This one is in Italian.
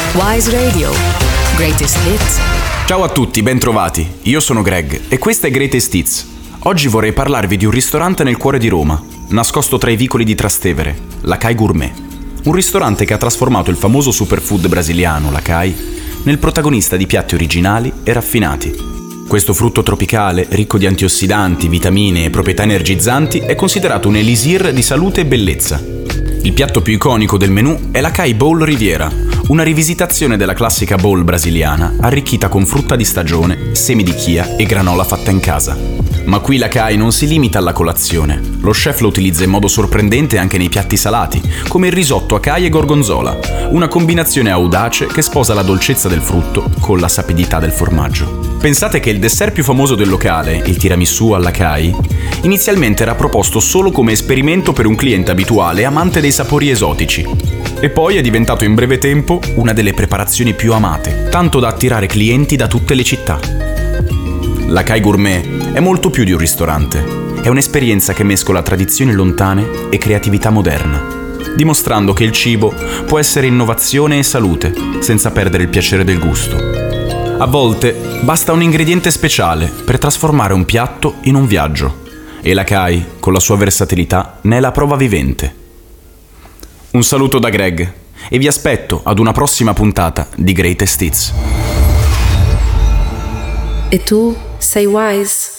Wise Radio. Greatest Hits. Ciao a tutti, bentrovati. Io sono Greg e questa è Greatest Hits. Oggi vorrei parlarvi di un ristorante nel cuore di Roma, nascosto tra i vicoli di Trastevere, la Kai Gourmet. Un ristorante che ha trasformato il famoso superfood brasiliano, la Kai, nel protagonista di piatti originali e raffinati. Questo frutto tropicale, ricco di antiossidanti, vitamine e proprietà energizzanti, è considerato un elisir di salute e bellezza. Il piatto più iconico del menù è la Kai Bowl Riviera, una rivisitazione della classica bowl brasiliana arricchita con frutta di stagione, semi di chia e granola fatta in casa. Ma qui la Kai non si limita alla colazione. Lo chef lo utilizza in modo sorprendente anche nei piatti salati, come il risotto a Kai e gorgonzola, una combinazione audace che sposa la dolcezza del frutto con la sapidità del formaggio. Pensate che il dessert più famoso del locale, il tiramisù alla Kai, inizialmente era proposto solo come esperimento per un cliente abituale amante dei sapori esotici. E poi è diventato in breve tempo una delle preparazioni più amate, tanto da attirare clienti da tutte le città. La Kai Gourmet è molto più di un ristorante, è un'esperienza che mescola tradizioni lontane e creatività moderna, dimostrando che il cibo può essere innovazione e salute, senza perdere il piacere del gusto. A volte basta un ingrediente speciale per trasformare un piatto in un viaggio, e la Kai, con la sua versatilità, ne è la prova vivente. Un saluto da Greg e vi aspetto ad una prossima puntata di Greatest Hits. E tu sei wise?